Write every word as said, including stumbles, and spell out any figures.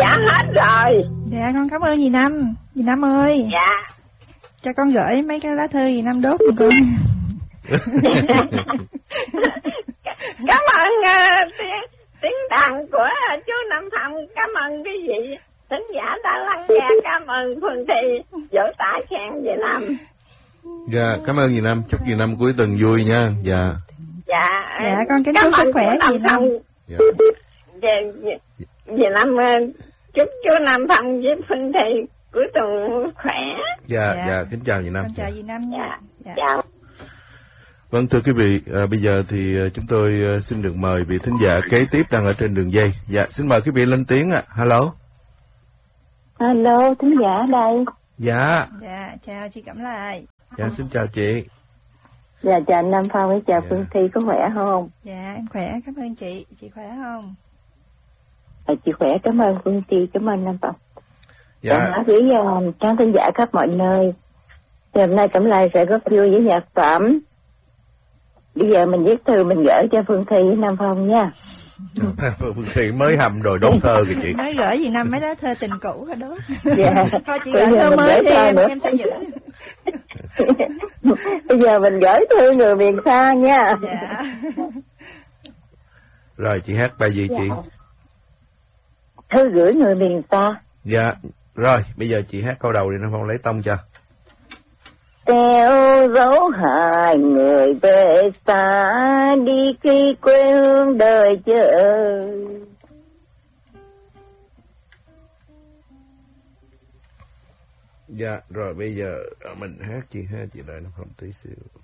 Dạ hết rồi. Dạ con cảm ơn dì Năm. Dì Năm ơi. Dạ. Cho con gửi mấy cái lá thư dì Năm đốt giùm con. Cảm ơn uh, tiếng, tiếng đàn của uh, chú Năm Phong. Cảm ơn quý vị thính giả đã lắng nghe. Cảm ơn Phương Thi vỗ tay khen dì Năm. Dạ, cảm ơn dì Năm. Chúc dì Năm cuối tuần vui nha. Dạ. Dạ. Dạ con kính chúc sức khỏe dì Năm. Dạ. Dạ, dì Năm chúc chú Năm Phong với Phương Thi cuối tuần khỏe. Dạ, dạ, dạ, kính chào dì Năm. Con chào dì Năm nha. Dạ. Chào. Vâng, thưa quý vị, à, bây giờ thì chúng tôi xin được mời vị thính giả kế tiếp đang ở trên đường dây. Dạ, xin mời quý vị lên tiếng ạ. À. Hello. Hello, thính giả đây. Dạ. Dạ, chào chị Cẩm Lại. Dạ, xin chào chị. Dạ, chào Nam Phong với chào dạ. Phương Thi, có khỏe không? Dạ, em khỏe, cảm ơn chị. Chị khỏe không? À, chị khỏe, cảm ơn Phương Thi, cảm ơn Nam Phong. Dạ. Dạ, với uh, các thính giả khắp mọi nơi. Thì hôm nay Cẩm Lai sẽ góp vui với nhạc phẩm. Bây giờ mình viết thư mình gửi cho Phương Thi với Nam Phong nha. Phương Thi mới hầm rồi đốt thơ kìa chị. Mới gửi gì Năm mấy lá thơ tình cũ hả đó. Dạ. Thôi chị gửi thơ mới đi em, em sẽ giữ. Bây giờ mình gửi thư người miền xa nha. Dạ. Rồi chị hát bài gì chị? Dạ. Thư gửi người miền xa. Dạ. Rồi bây giờ chị hát câu đầu đi, Nam Phong lấy tông cho. Theo dấu hai người về xa đi khi quê hương đời chờ. Dạ, rồi bây giờ mình hát chị ha, chị đợi nó không tí xíu.